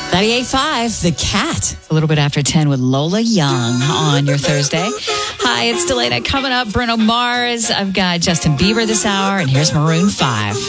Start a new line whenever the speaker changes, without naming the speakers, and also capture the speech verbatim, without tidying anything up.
ninety-eight point five, The Cat.
A little bit after ten with Lola Young on your Thursday. Hi, it's Delana. Coming up, Bruno Mars. I've got Justin Bieber this hour, and here's Maroon five.